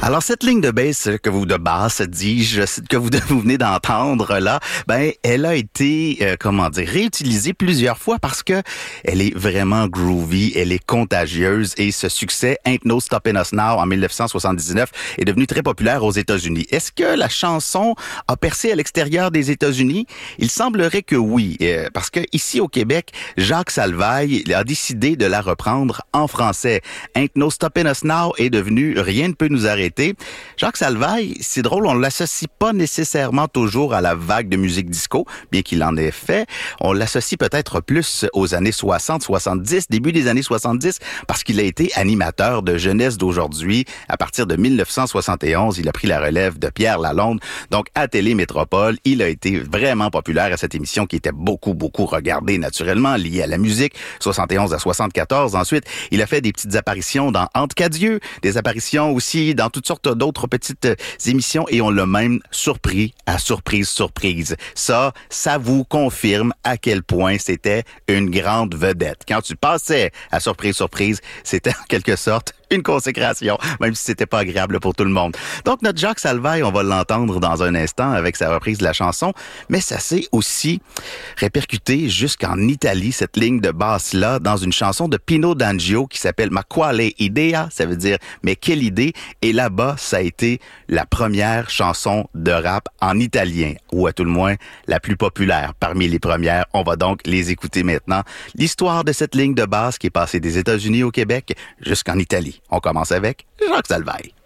Alors, cette ligne de basse dis-je, que vous venez d'entendre là, elle a été, réutilisée plusieurs fois parce que elle est vraiment groovy, elle est contagieuse et ce succès Ain't No Stopping Us Now en 1979 est devenu très populaire aux États-Unis. Est-ce que la chanson a percé à l'extérieur des États-Unis? Il semblerait que oui, parce que ici au Québec, Jacques Salvaille a décidé de la reprendre en français. Ain't No Stopping Us Now est devenu Rien ne peut nous arrêter. Jacques Salvaille, c'est drôle, on l'associe pas nécessairement toujours à la vague de musique disco, bien qu'il en ait fait. On l'associe peut-être plus aux années 60, 70, début des années 70, parce qu'il a été animateur de Jeunesse d'aujourd'hui. À partir de 1971, il a pris la relève de Pierre Lalonde. Donc, à Télémétropole, il a été vraiment populaire à cette émission qui était beaucoup regardée naturellement, liée à la musique. 71 à 74. Ensuite, il a fait des petites apparitions dans Entre Cadieux, des apparitions aussi dans toutes sortes d'autres petites émissions et on l'a même surpris à surprise. Ça vous confirme à quel point c'était une grande vedette. Quand tu passais à surprise, c'était en quelque sorte une consécration, même si c'était pas agréable pour tout le monde. Donc, notre Jacques Salvaille, on va l'entendre dans un instant avec sa reprise de la chanson, mais ça s'est aussi répercuté jusqu'en Italie, cette ligne de basse-là, dans une chanson de Pino D'Angio qui s'appelle Ma quale idea, ça veut dire « Mais quelle idée ?» Et là-bas, ça a été la première chanson de rap en italien, ou à tout le moins la plus populaire parmi les premières. On va donc les écouter maintenant. L'histoire de cette ligne de basse qui est passée des États-Unis au Québec jusqu'en Italie. On commence avec Jacques Salvaille.